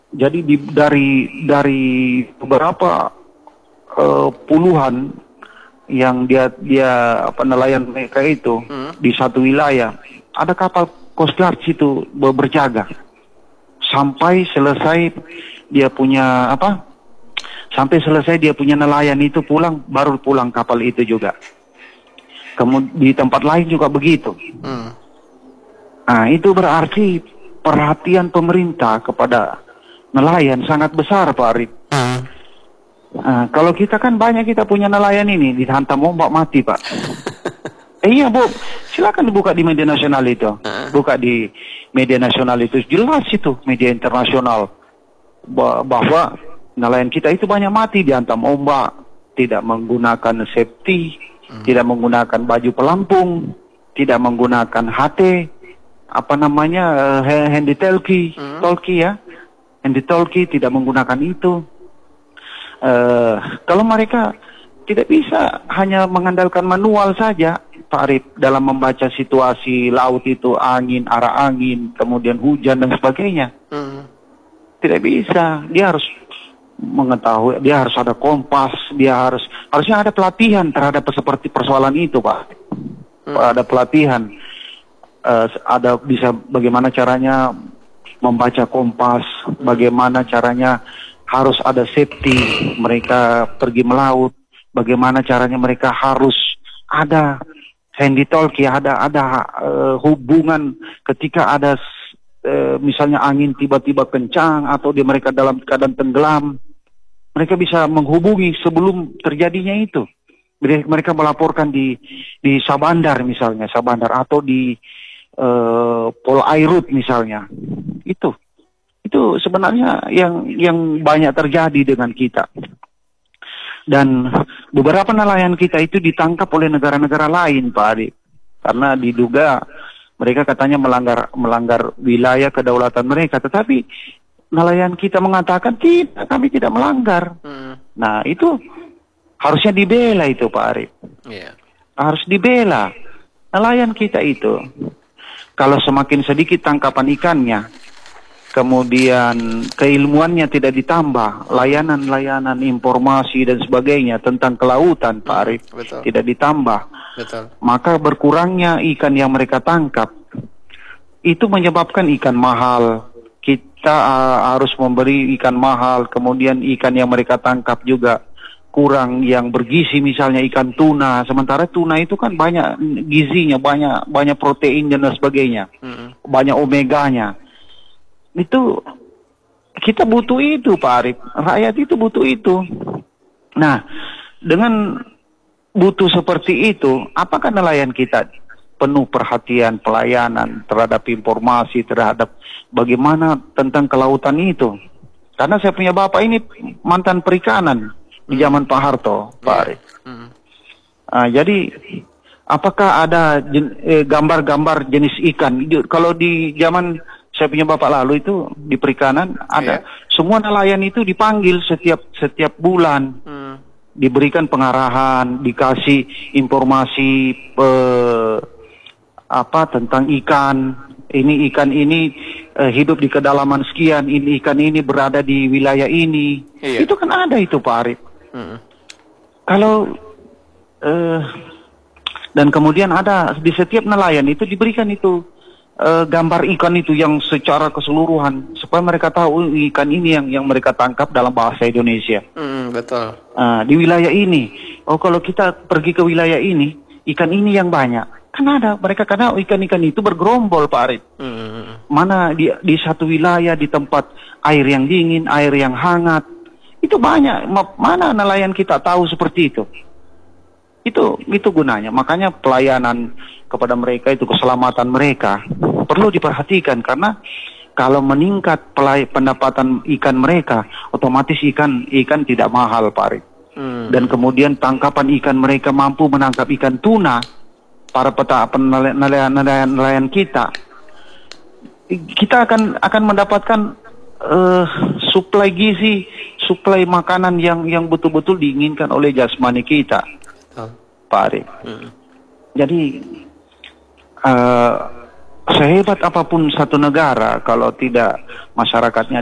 Jadi dari beberapa puluhan yang dia nelayan mereka itu di satu wilayah, ada kapal Coast Guard situ berjaga sampai selesai dia punya nelayan itu pulang, baru pulang kapal itu juga. Kemudian di tempat lain juga begitu. Nah, itu berarti perhatian pemerintah kepada nelayan sangat besar, Pak Arif. Nah, kalau kita kan banyak kita punya nelayan ini dihantam ombak mati, Pak. Iya, Bu. Silakan dibuka di media nasional itu. Buka di media nasional itu, jelas itu media internasional bahwa nelayan kita itu banyak mati dihantam ombak, tidak menggunakan safety, tidak menggunakan baju pelampung, tidak menggunakan HT, handy talkie ya. Handy talkie tidak menggunakan itu. Kalau mereka tidak bisa hanya mengandalkan manual saja, Pak Arif, dalam membaca situasi laut itu, angin, arah angin, kemudian hujan dan sebagainya. Tidak bisa. Dia harus mengetahui, dia harus ada kompas, harusnya ada pelatihan terhadap seperti persoalan itu, Pak. Ada pelatihan, ada bisa bagaimana caranya membaca kompas, bagaimana caranya harus ada safety mereka pergi melaut, bagaimana caranya mereka harus ada handy talkie, ada hubungan ketika ada misalnya angin tiba-tiba kencang atau mereka dalam keadaan tenggelam, mereka bisa menghubungi sebelum terjadinya itu. Mereka melaporkan di Sabandar misalnya, atau di Polairut misalnya. Itu sebenarnya yang banyak terjadi dengan kita. Dan beberapa nelayan kita itu ditangkap oleh negara-negara lain, Pak Adi, karena diduga mereka katanya melanggar wilayah kedaulatan mereka, tetapi nelayan kita mengatakan tidak, kami tidak melanggar. Nah, itu harusnya dibela itu, Pak Arif. Harus dibela. Nelayan kita itu, kalau semakin sedikit tangkapan ikannya, kemudian keilmuannya tidak ditambah, layanan informasi dan sebagainya tentang kelautan, Pak Arif, tidak ditambah, maka berkurangnya ikan yang mereka tangkap. Itu menyebabkan ikan mahal. Kita harus memberi ikan mahal, kemudian ikan yang mereka tangkap juga kurang yang bergizi, misalnya ikan tuna. Sementara tuna itu kan banyak gizinya, banyak protein dan sebagainya, banyak omeganya. Itu kita butuh itu, Pak Arif. Rakyat itu butuh itu. Nah, dengan butuh seperti itu, apakah nelayan kita penuh perhatian, pelayanan terhadap informasi, terhadap bagaimana tentang kelautan itu? Karena saya punya bapak ini mantan perikanan di zaman Pak Harto, Pak Arif. Jadi apakah ada gambar-gambar jenis ikan? Kalau di zaman saya punya bapak lalu itu di perikanan ada semua nelayan itu dipanggil setiap bulan, diberikan pengarahan, dikasih informasi tentang ikan. Ini ikan ini hidup di kedalaman sekian, ini ikan ini berada di wilayah ini. Itu kan ada itu, Pak Arif. Kalau dan kemudian ada di setiap nelayan itu diberikan itu gambar ikan itu yang secara keseluruhan supaya mereka tahu ikan ini yang mereka tangkap dalam bahasa Indonesia. Betul. Di wilayah ini, kalau kita pergi ke wilayah ini, ikan ini yang banyak. Kan ada mereka, karena ikan-ikan itu bergerombol, Pak Arif. Mana di satu wilayah di tempat air yang dingin, air yang hangat, itu banyak. Mana nelayan kita tahu seperti itu? Itu gunanya. Makanya pelayanan kepada mereka itu, keselamatan mereka perlu diperhatikan, karena kalau meningkat pendapatan ikan mereka, otomatis ikan tidak mahal, Pak Arif. Dan kemudian tangkapan ikan mereka mampu menangkap ikan tuna, para nelayan kita akan mendapatkan suplai gizi, suplai makanan yang betul-betul diinginkan oleh jasmani kita, Pak Arif. Jadi sehebat apapun satu negara, kalau tidak masyarakatnya